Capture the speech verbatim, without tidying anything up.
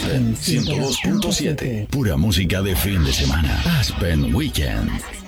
Aspen ciento dos punto siete. Pura música de fin de semana. Aspen Weekend.